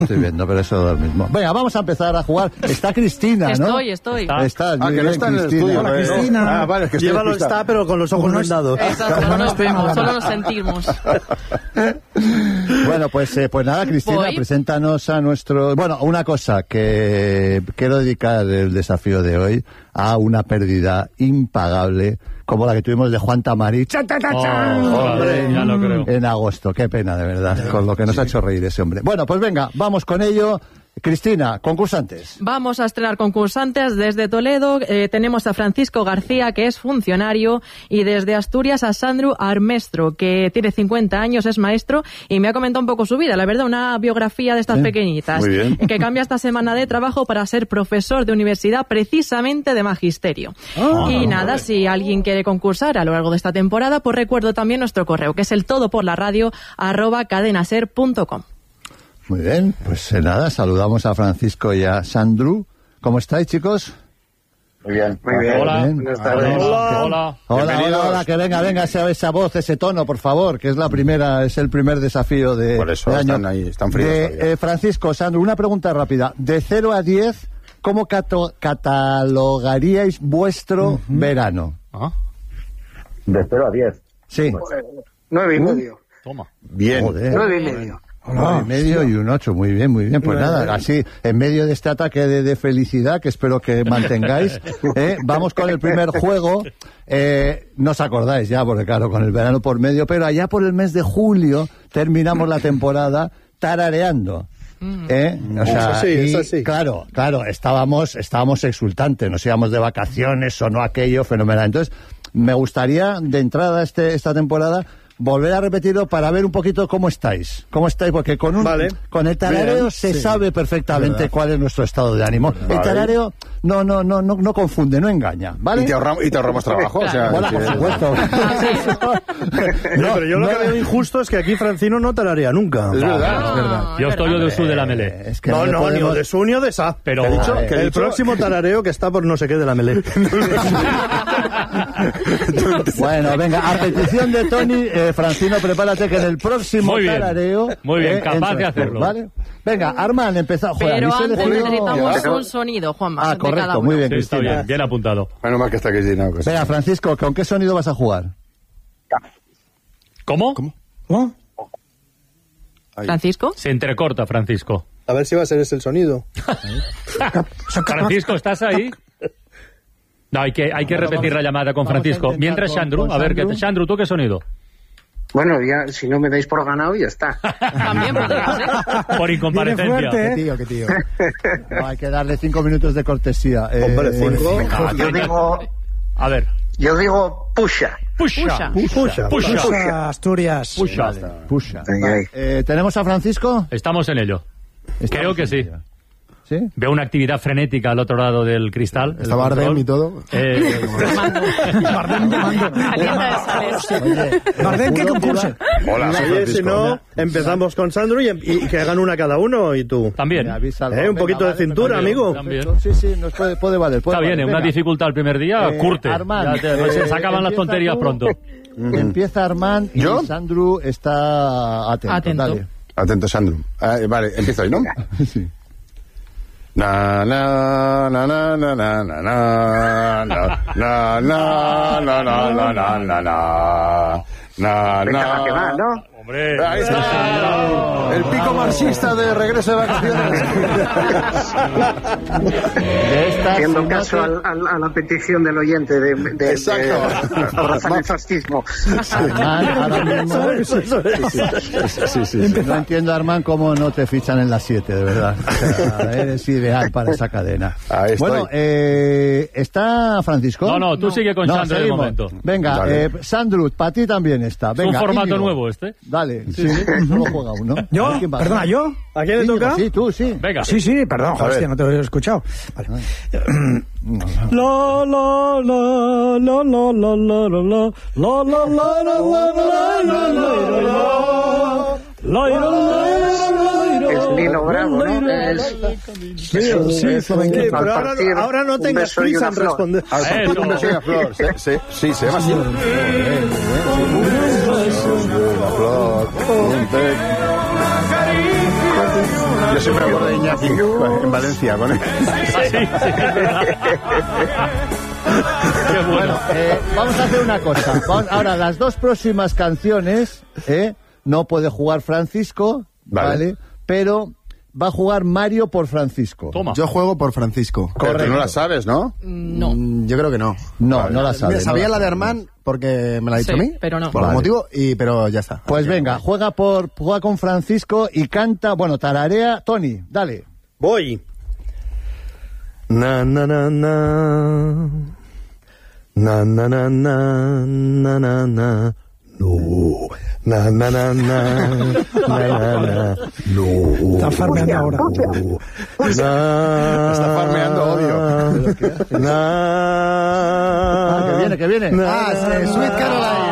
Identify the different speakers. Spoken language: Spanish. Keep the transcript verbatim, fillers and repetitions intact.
Speaker 1: Estoy viendo, pero eso es lo mismo. Venga, vamos a empezar a jugar. Está Cristina, ¿no?
Speaker 2: Estoy, estoy.
Speaker 1: Está, está
Speaker 3: ah, que
Speaker 1: bien,
Speaker 3: no está en el estudio.
Speaker 1: Hola,
Speaker 3: Cristina. Ah, vale, es que
Speaker 4: Llévalo está, pero con los ojos vendados.
Speaker 2: Exacto, no nos vemos, solo nos sentimos.
Speaker 1: Bueno, pues, eh, pues nada, Cristina,
Speaker 2: ¿Voy?
Speaker 1: preséntanos a nuestro... Bueno, una cosa, que quiero dedicar el desafío de hoy a una pérdida impagable como la que tuvimos de Juan Tamari. ¡Cha, cha, cha, cha!
Speaker 5: Oh, hombre, ya lo creo.
Speaker 1: En agosto, qué pena, de verdad, con lo que nos ha hecho reír ese hombre. Bueno, pues venga, vamos con ello. Cristina, concursantes.
Speaker 2: Vamos a estrenar concursantes desde Toledo. Eh, tenemos a Francisco García, que es funcionario, y desde Asturias a Sandro Armestro, que tiene cincuenta años, es maestro, y me ha comentado un poco su vida, la verdad, una biografía de estas
Speaker 1: ¿Eh?
Speaker 2: pequeñitas.
Speaker 3: Muy bien.
Speaker 2: Que cambia esta semana de trabajo para ser profesor de universidad, precisamente de magisterio.
Speaker 1: Ah,
Speaker 2: y nada, si alguien quiere concursar a lo largo de esta temporada, pues recuerdo también nuestro correo, que es el todo por la radio arroba cadenaser punto com.
Speaker 1: Muy bien, pues eh, nada, saludamos a Francisco y a Sandru. ¿Cómo estáis, chicos?
Speaker 3: Muy bien.
Speaker 4: Muy bien.
Speaker 5: Hola.
Speaker 1: Bien.
Speaker 4: Buenas tardes.
Speaker 5: Hola. Hola.
Speaker 1: Hola,
Speaker 3: Bienvenidos.
Speaker 1: hola, hola, que venga, venga, esa, esa voz, ese tono, por favor, que es la primera, es el primer desafío de,
Speaker 3: Por eso
Speaker 1: de año.
Speaker 3: están ahí, están fríos
Speaker 1: De,
Speaker 3: todavía.
Speaker 1: eh, Francisco, Sandro, una pregunta rápida. De cero a diez, ¿cómo cato- catalogaríais vuestro verano?
Speaker 5: Ah,
Speaker 6: De cero a diez.
Speaker 1: Sí.
Speaker 4: Nueve y medio.
Speaker 5: toma.
Speaker 3: Bien.
Speaker 1: Joder.
Speaker 4: Nueve y medio.
Speaker 1: Nueve y medio y un ocho, muy bien, muy bien. Pues
Speaker 4: Nueve.
Speaker 1: nada, así, en medio de este ataque de, de felicidad, que espero que mantengáis, eh, vamos con el primer juego. Eh, no os acordáis ya, porque claro, con el verano por medio, pero allá por el mes de julio terminamos la temporada tarareando. ¿Eh? O sea,
Speaker 4: Eso sí,
Speaker 1: y,
Speaker 4: eso sí.
Speaker 1: claro, claro, estábamos, estábamos exultantes, nos íbamos de vacaciones, sonó aquello fenomenal. Entonces, me gustaría, de entrada este, esta temporada, volver a repetirlo para ver un poquito cómo estáis. ¿Cómo estáis? Porque con un
Speaker 4: Vale.
Speaker 1: con el tarareo
Speaker 4: Bien,
Speaker 1: se
Speaker 4: sí.
Speaker 1: sabe perfectamente cuál es nuestro estado de ánimo. El
Speaker 3: Vale.
Speaker 1: tarareo no, no, no, no, no confunde, no engaña, ¿vale?
Speaker 3: Y te ahorramos, y te ahorramos trabajo. O sea,
Speaker 1: Bueno,
Speaker 3: que-
Speaker 1: por supuesto.
Speaker 4: No, pero yo lo
Speaker 1: no,
Speaker 4: que veo injusto es que aquí Francino no tararea nunca.
Speaker 3: Es verdad.
Speaker 2: No,
Speaker 3: es verdad.
Speaker 5: Yo
Speaker 2: es
Speaker 5: estoy
Speaker 2: verdad.
Speaker 5: yo de su de la
Speaker 1: Eh,
Speaker 5: melé.
Speaker 1: es que
Speaker 4: No,
Speaker 1: le
Speaker 4: no, ni
Speaker 1: podemos-
Speaker 4: o de su ni o de sa.
Speaker 5: Pero
Speaker 3: ¿Qué ha dicho?
Speaker 1: Vale.
Speaker 3: ¿Qué ha
Speaker 4: El
Speaker 3: dicho?
Speaker 4: próximo tarareo que está por no sé qué de la melé.
Speaker 1: Bueno, venga, a petición de Tony, eh, Francino, prepárate que en el próximo
Speaker 5: Muy bien.
Speaker 1: tarareo...
Speaker 5: Muy bien,
Speaker 1: eh,
Speaker 5: capaz
Speaker 1: entras
Speaker 5: de
Speaker 1: tú,
Speaker 5: hacerlo.
Speaker 1: ¿vale? Venga, Arman, empezamos.
Speaker 2: Pero antes necesitamos
Speaker 3: Pero-
Speaker 2: un sonido, Juanma,
Speaker 1: Ah,
Speaker 2: de cada
Speaker 1: correcto,
Speaker 2: uno.
Speaker 1: muy bien,
Speaker 5: Sí, está
Speaker 1: Cristina.
Speaker 5: bien, bien apuntado.
Speaker 3: Menos mal que está Cristina. pues.
Speaker 1: Venga, Francisco, ¿con qué sonido vas a jugar?
Speaker 5: ¿Cómo?
Speaker 4: ¿No?
Speaker 2: Francisco.
Speaker 5: Se entrecorta, Francisco.
Speaker 4: A ver si va a ser ese el sonido.
Speaker 5: Francisco, ¿estás ahí? No, hay que, hay que repetir la llamada con
Speaker 1: vamos a
Speaker 5: Francisco.
Speaker 1: intentar
Speaker 5: Mientras,
Speaker 1: con-
Speaker 5: Sandru,
Speaker 1: con
Speaker 5: a ver,
Speaker 1: Sandru.
Speaker 5: ¿qué, Sandru, ¿tú qué sonido?
Speaker 7: Bueno, ya si no me dais por ganado, ya está.
Speaker 2: También podría ser.
Speaker 5: Por incomparecencia.
Speaker 1: Qué tío, qué tío. No, hay que darle cinco minutos de cortesía. Eh,
Speaker 4: Hombre, cinco.
Speaker 5: Ah,
Speaker 7: Yo digo,
Speaker 5: A ver.
Speaker 7: yo digo pusha.
Speaker 5: Pusha.
Speaker 4: Pusha.
Speaker 5: Pusha.
Speaker 4: Asturias.
Speaker 5: Pusha.
Speaker 1: Vale, pusha.
Speaker 7: Ay,
Speaker 1: Vale.
Speaker 7: ay.
Speaker 1: Eh, ¿Tenemos a Francisco?
Speaker 5: Estamos en ello. Creo que sí.
Speaker 1: ¿Sí?
Speaker 5: Veo una actividad frenética al otro lado del cristal.
Speaker 4: Está Bardem y todo.
Speaker 5: Eh,
Speaker 4: Bardem llamando.
Speaker 2: Calienta de sales.
Speaker 4: Bardem, que concurse.
Speaker 3: Hola, soy
Speaker 4: Oye,
Speaker 3: Francisco.
Speaker 4: si no, empezamos con Sandro y, y que hagan una cada uno y tú.
Speaker 5: también.
Speaker 1: Me avisa algo.
Speaker 4: Eh, un
Speaker 1: Venga,
Speaker 4: poquito de
Speaker 1: vale,
Speaker 4: cintura,
Speaker 1: perfecto.
Speaker 4: amigo.
Speaker 5: También.
Speaker 1: Sí, sí, nos puede, puede valer. Puede
Speaker 5: Está bien,
Speaker 1: valer.
Speaker 5: en una
Speaker 1: Venga.
Speaker 5: dificultad el primer día,
Speaker 1: Eh,
Speaker 5: curte.
Speaker 1: Armand,
Speaker 5: Ya te-
Speaker 1: eh,
Speaker 5: se acaban las
Speaker 1: empieza
Speaker 5: tonterías
Speaker 1: tú.
Speaker 5: pronto.
Speaker 1: Empieza Armand y
Speaker 3: ¿Yo?
Speaker 1: Sandru está atento.
Speaker 2: Atento.
Speaker 1: Dale.
Speaker 3: Atento, Sandro. Ah, vale, empiezo hoy, ¿no?
Speaker 1: Sí.
Speaker 3: Na na na na na na na na na na na na na na na na na na
Speaker 7: Venga, va, que va, ¿no?
Speaker 5: Hombre.
Speaker 3: Ahí está. El pico marxista de regreso de vacaciones.
Speaker 1: De esta
Speaker 7: Haciendo
Speaker 1: suma
Speaker 7: caso
Speaker 1: que-
Speaker 7: al- al- a la petición del oyente de, de, de,
Speaker 3: Exacto.
Speaker 7: de abrazar el fascismo.
Speaker 1: Armand, ahora mismo-
Speaker 3: Sí, sí, sí.
Speaker 1: No entiendo, Armand, cómo no te fichan en las siete, de verdad. O sea, eres ideal para esa cadena.
Speaker 3: Ahí estoy.
Speaker 1: Bueno, eh, ¿está Francisco?
Speaker 5: No, no, tú sigue con
Speaker 1: No,
Speaker 5: Sandro de
Speaker 1: seguimos.
Speaker 5: momento.
Speaker 1: Venga,
Speaker 3: Vale.
Speaker 1: eh, Sandro, para ti también está. Venga,
Speaker 5: un formato
Speaker 1: Íñigo.
Speaker 5: nuevo este.
Speaker 1: Dale, sí, solo juega uno.
Speaker 8: ¿Yo?
Speaker 1: ¿A quién va?
Speaker 8: Perdona, ¿yo?
Speaker 4: ¿A quién le
Speaker 1: Íñigo,
Speaker 4: toca?
Speaker 1: Sí, tú, sí.
Speaker 5: Venga.
Speaker 8: Sí, sí, perdón,
Speaker 3: A
Speaker 8: joder,
Speaker 3: ver.
Speaker 8: hostia, no te he escuchado. Vale. La, la, la, la, la, la, la, la, la, la, la, la, la, la, la, la, la, la, la,
Speaker 7: Es Nino Bravo, ¿no? Es,
Speaker 8: Sí, sí,
Speaker 7: es un-
Speaker 8: flamenquito.
Speaker 4: Sí, pero
Speaker 7: al
Speaker 4: ahora,
Speaker 7: partir
Speaker 4: ahora no
Speaker 7: un
Speaker 4: tengas
Speaker 7: beso y
Speaker 4: prisa
Speaker 7: una
Speaker 4: en
Speaker 7: flor.
Speaker 4: responder.
Speaker 3: Al partir
Speaker 5: Eso.
Speaker 3: un beso y una flor. Sí, sí, sí, se llama así. Una flor, un té. Yo Yo siempre me acuerdo de Iñaki en Valencia con él.
Speaker 5: Sí, sí, es verdad. Qué bueno.
Speaker 1: Bueno, eh, vamos a hacer una cosa. Vamos- ahora, las dos próximas canciones, ¿eh? No puede jugar Francisco,
Speaker 3: Vale.
Speaker 1: ¿vale? Pero va a jugar Mario por Francisco.
Speaker 5: Toma.
Speaker 9: Yo juego por Francisco.
Speaker 3: Pero tú no la sabes, ¿no?
Speaker 2: No.
Speaker 9: Mm, Yo creo que no.
Speaker 1: No, no la sabe.
Speaker 9: Mira, sabía
Speaker 1: no
Speaker 9: la de
Speaker 1: sabe.
Speaker 9: Armand porque me la ha dicho
Speaker 2: Sí,
Speaker 9: a mí.
Speaker 2: pero no.
Speaker 9: Por
Speaker 1: Vale.
Speaker 9: algún motivo, y, pero ya está.
Speaker 1: Pues venga, juega por juega con Francisco y canta, bueno, tararea. Tony, dale.
Speaker 4: Voy.
Speaker 3: Na na na na. Na na na na na na na. No. Na na na na. Na na na. No.
Speaker 8: Está farmeando ahora.
Speaker 3: Na. Está farmeando odio. Na.
Speaker 1: Ah, que viene, que viene.
Speaker 3: Na,
Speaker 9: Ah, sí, Sweet Caroline.